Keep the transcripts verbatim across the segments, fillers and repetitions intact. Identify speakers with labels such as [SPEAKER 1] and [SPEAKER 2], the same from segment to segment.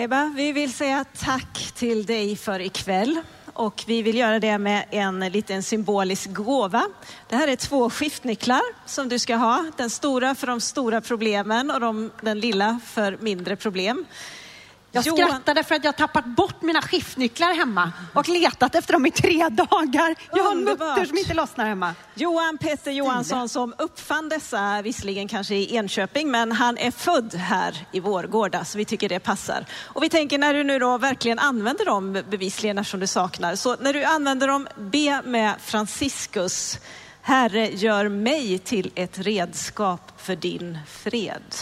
[SPEAKER 1] Ebba, vi vill säga tack till dig för ikväll. Och vi vill göra det med en liten symbolisk gåva. Det här är två skiftnycklar som du ska ha. Den stora för de stora problemen och de, den lilla för mindre problem.
[SPEAKER 2] Jag
[SPEAKER 1] Johan...
[SPEAKER 2] skrattade för att jag tappat bort mina skiftnycklar hemma och letat efter dem i tre dagar. Jag har en mutter som inte lossnar hemma.
[SPEAKER 1] Johan Petter Johansson som uppfann dessa, visserligen kanske i Enköping, men han är född här i Vårgårda, så vi tycker det passar. Och vi tänker när du nu då verkligen använder dem, bevisligen eftersom du saknar, så när du använder dem, be med Franciscus: Herre, gör mig till ett redskap för din fred.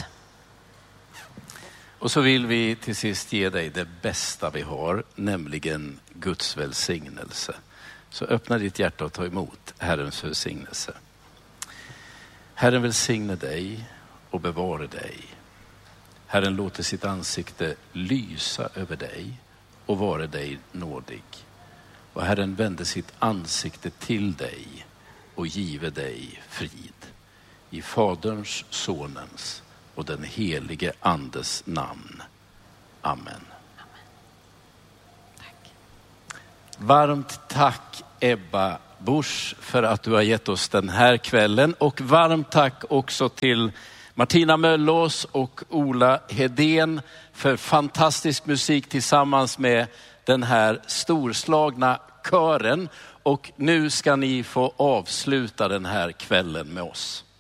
[SPEAKER 3] Och så vill vi till sist ge dig det bästa vi har, nämligen Guds välsignelse. Så öppna ditt hjärta och ta emot Herrens välsignelse. Herren välsigne dig och bevara dig. Herren låter sitt ansikte lysa över dig och vara dig nådig. Och Herren vände sitt ansikte till dig och give dig frid. I Faderns, Sonens och den helige Andes namn. Amen. Amen. Tack. Varmt tack Ebba Busch för att du har gett oss den här kvällen. Och varmt tack också till Martina Möllås och Ola Hedén för fantastisk musik tillsammans med den här storslagna kören. Och nu ska ni få avsluta den här kvällen med oss.